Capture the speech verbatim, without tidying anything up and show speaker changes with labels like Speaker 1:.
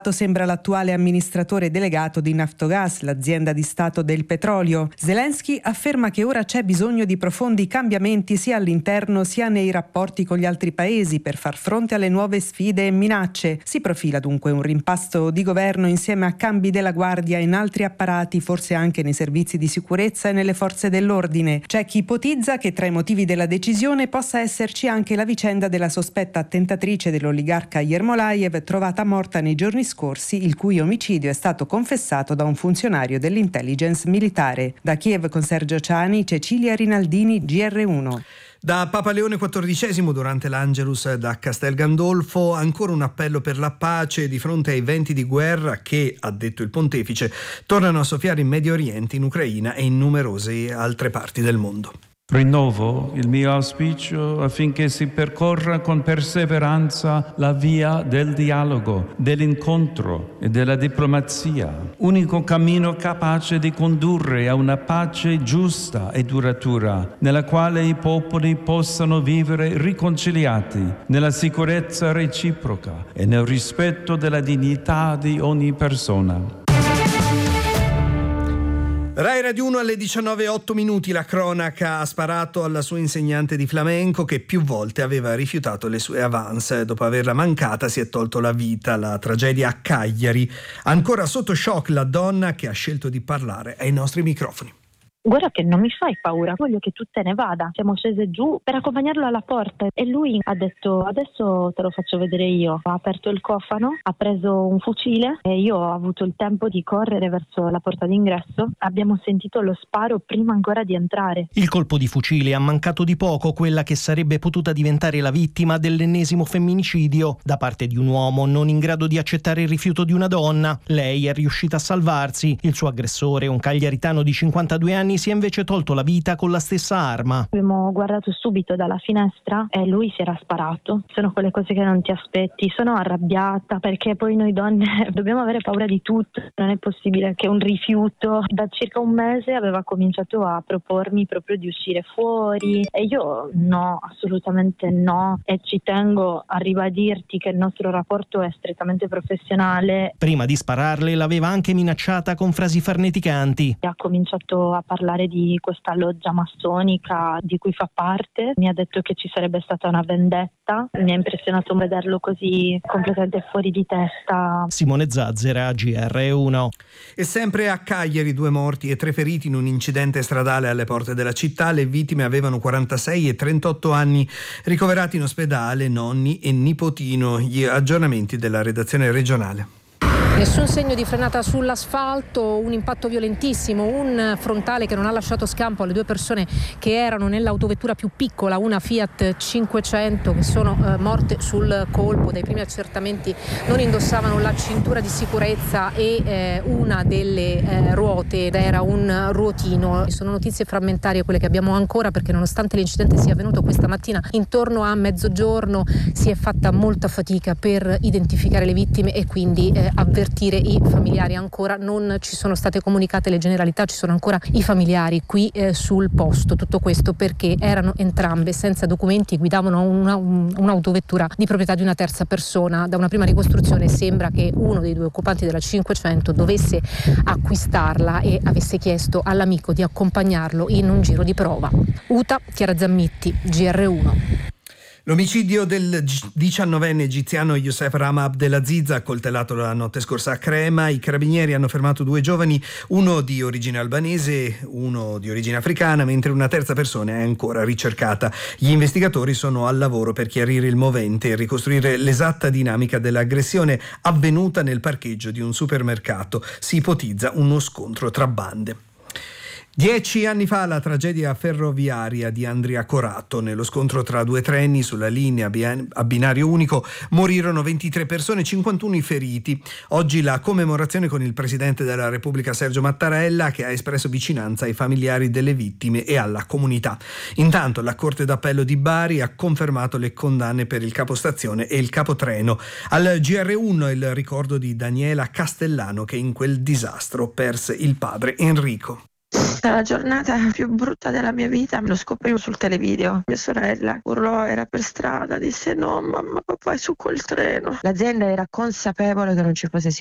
Speaker 1: Sembra l'attuale amministratore delegato di Naftogaz, l'azienda di Stato del petrolio. Zelensky afferma che ora c'è bisogno di profondi cambiamenti sia all'interno sia nei rapporti con gli altri paesi per far fronte alle nuove sfide e minacce. Si profila dunque un rimpasto di governo insieme a cambi della guardia in altri apparati, forse anche nei servizi di sicurezza e nelle forze dell'ordine. C'è chi ipotizza che tra i motivi della decisione possa esserci anche la vicenda della sospetta attentatrice dell'oligarca Yermolayev trovata morta nei giorni scorsi, il cui omicidio è stato confessato da un funzionario dell'intelligence militare. Da Kiev con Sergio Ciani, Cecilia Rinaldini, G R uno.
Speaker 2: Da Papa Leone quattordicesimo durante l'Angelus da Castel Gandolfo, ancora un appello per la pace di fronte ai venti di guerra che, ha detto il pontefice, tornano a soffiare in Medio Oriente, in Ucraina e in numerose altre parti del mondo.
Speaker 3: Rinnovo il mio auspicio affinché si percorra con perseveranza la via del dialogo, dell'incontro e della diplomazia, unico cammino capace di condurre a una pace giusta e duratura, nella quale i popoli possano vivere riconciliati, nella sicurezza reciproca e nel rispetto della dignità di ogni persona.
Speaker 2: Rai Radio uno alle diciannove e otto minuti. La cronaca: ha sparato alla sua insegnante di flamenco che più volte aveva rifiutato le sue avance. Dopo averla mancata si è tolto la vita. La tragedia a Cagliari. Ancora sotto shock la donna che ha scelto di parlare ai nostri microfoni.
Speaker 4: Guarda che non mi fai paura, voglio che tu te ne vada. Siamo scese giù per accompagnarlo alla porta e lui ha detto: adesso te lo faccio vedere io. Ha aperto il cofano, ha preso un fucile e io ho avuto il tempo di correre verso la porta d'ingresso. Abbiamo sentito lo sparo prima ancora di entrare.
Speaker 5: Il colpo di fucile ha mancato di poco quella che sarebbe potuta diventare la vittima dell'ennesimo femminicidio da parte di un uomo non in grado di accettare il rifiuto di una donna. Lei è riuscita a salvarsi. Il suo aggressore, un cagliaritano di cinquantadue anni, si è invece tolto la vita con la stessa arma.
Speaker 4: Abbiamo guardato subito dalla finestra e lui si era sparato. Sono quelle cose che non ti aspetti. Sono arrabbiata perché poi noi donne dobbiamo avere paura di tutto. Non è possibile che un rifiuto. Da circa un mese aveva cominciato a propormi proprio di uscire fuori e io no, assolutamente no, e ci tengo a ribadirti che il nostro rapporto è strettamente professionale.
Speaker 5: Prima di spararle l'aveva anche minacciata con frasi farneticanti.
Speaker 4: Ha cominciato a parlare di questa loggia massonica di cui fa parte, mi ha detto che ci sarebbe stata una vendetta. Mi ha impressionato vederlo così completamente fuori di testa.
Speaker 5: Simone Zazzera, G R uno.
Speaker 2: E sempre a Cagliari, due morti e tre feriti in un incidente stradale alle porte della città. Le vittime avevano quarantasei e trentotto anni, ricoverati in ospedale nonni e nipotino. Gli aggiornamenti della redazione regionale.
Speaker 6: Nessun segno di frenata sull'asfalto, un impatto violentissimo, un frontale che non ha lasciato scampo alle due persone che erano nell'autovettura più piccola, una Fiat cinquecento, che sono eh, morte sul colpo. Dai primi accertamenti non indossavano la cintura di sicurezza e eh, una delle eh, ruote era un ruotino. Sono notizie frammentarie quelle che abbiamo ancora, perché nonostante l'incidente sia avvenuto questa mattina intorno a mezzogiorno si è fatta molta fatica per identificare le vittime e quindi eh, avvertire i familiari. Ancora non ci sono state comunicate le generalità, ci sono ancora i familiari qui eh, sul posto. Tutto questo perché erano entrambe senza documenti, guidavano una, un, un'autovettura di proprietà di una terza persona. Da una prima ricostruzione sembra che uno dei due occupanti della cinquecento dovesse acquistarla e avesse chiesto all'amico di accompagnarlo in un giro di prova. Uta, Chiara Zammitti, G R uno.
Speaker 2: L'omicidio del diciannovenne egiziano Youssef Rama Abdelaziz, accoltellato la notte scorsa a Crema. I carabinieri hanno fermato due giovani, uno di origine albanese, uno di origine africana, mentre una terza persona è ancora ricercata. Gli investigatori sono al lavoro per chiarire il movente e ricostruire l'esatta dinamica dell'aggressione avvenuta nel parcheggio di un supermercato. Si ipotizza uno scontro tra bande. Dieci anni fa la tragedia ferroviaria di Andria-Corato. Nello scontro tra due treni sulla linea a binario unico morirono ventitré persone, cinquantuno i feriti. Oggi la commemorazione con il Presidente della Repubblica Sergio Mattarella, che ha espresso vicinanza ai familiari delle vittime e alla comunità. Intanto la Corte d'Appello di Bari ha confermato le condanne per il capostazione e il capotreno. Al G R uno il ricordo di Daniela Castellano, che in quel disastro perse il padre Enrico.
Speaker 7: La giornata più brutta della mia vita lo scoprivo sul televideo. Mia sorella urlò, era per strada, disse no mamma, papà è su quel treno. L'azienda era consapevole che non ci fosse